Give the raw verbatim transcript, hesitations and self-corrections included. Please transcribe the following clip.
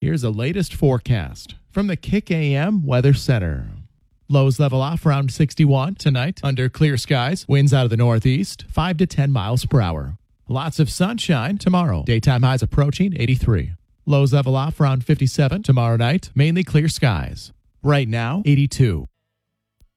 Here's the latest forecast from the Kick A M Weather Center. Lows level off around sixty-one tonight under clear skies. Winds out of the northeast, five to ten miles per hour. Lots of sunshine tomorrow. Daytime highs approaching eighty-three. Lows level off around fifty-seven tomorrow night. Mainly clear skies. Right now, eighty-two.